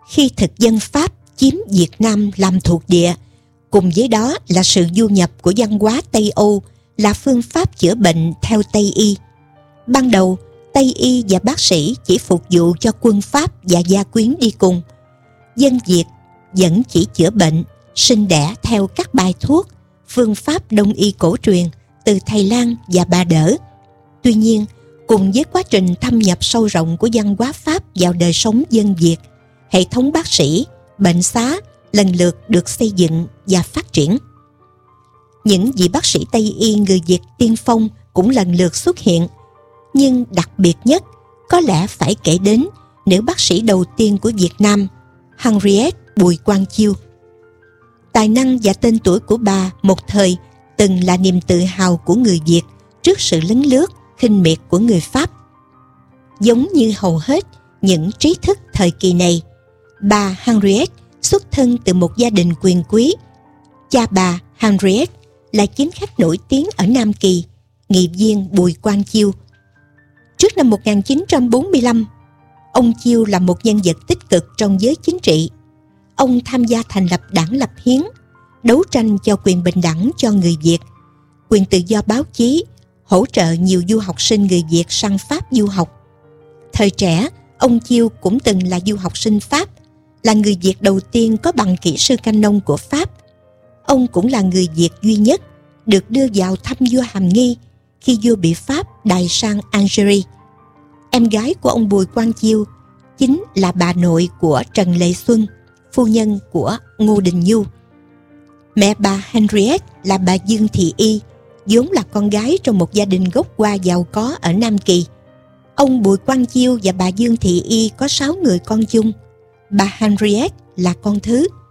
khi thực dân Pháp chiếm Việt Nam làm thuộc địa, cùng với đó là sự du nhập của văn hóa Tây Âu là phương pháp chữa bệnh theo Tây y. Ban đầu, Tây y và bác sĩ chỉ phục vụ cho quân Pháp và gia quyến đi cùng. Dân Việt vẫn chỉ chữa bệnh, sinh đẻ theo các bài thuốc, phương pháp đông y cổ truyền từ Thầy Lang và Bà Đỡ. Tuy nhiên, cùng với quá trình thâm nhập sâu rộng của văn hóa Pháp vào đời sống dân Việt, hệ thống bác sĩ, bệnh xá lần lượt được xây dựng và phát triển. Những vị bác sĩ Tây y người Việt tiên phong cũng lần lượt xuất hiện, nhưng đặc biệt nhất có lẽ phải kể đến nữ bác sĩ đầu tiên của Việt Nam, Henriette Bùi Quang Chiêu. Tài năng và tên tuổi của bà một thời từng là niềm tự hào của người Việt trước sự lấn lướt, khinh miệt của người Pháp. Giống như hầu hết những trí thức thời kỳ này, bà Henriette xuất thân từ một gia đình quyền quý. Cha bà Henriette là chính khách nổi tiếng ở Nam Kỳ, nghị viên Bùi Quang Chiêu. Trước năm 1945, ông Chiêu là một nhân vật tích cực trong giới chính trị. Ông tham gia thành lập Đảng Lập Hiến, đấu tranh cho quyền bình đẳng cho người Việt, quyền tự do báo chí, hỗ trợ nhiều du học sinh người Việt sang Pháp du học. Thời trẻ, ông Chiêu cũng từng là du học sinh Pháp, là người Việt đầu tiên có bằng kỹ sư canh nông của Pháp. Ông cũng là người Việt duy nhất được đưa vào thăm vua Hàm Nghi khi vua bị Pháp đày sang Algeria. Em gái của ông Bùi Quang Chiêu chính là bà nội của Trần Lệ Xuân, phu nhân của Ngô Đình Nhu. Mẹ bà Henriette là bà Dương Thị Y, vốn là con gái trong một gia đình gốc Hoa giàu có ở Nam Kỳ. Ông Bùi Quang Chiêu và bà Dương Thị Y có 6 người con chung. Bà Henriette là con thứ.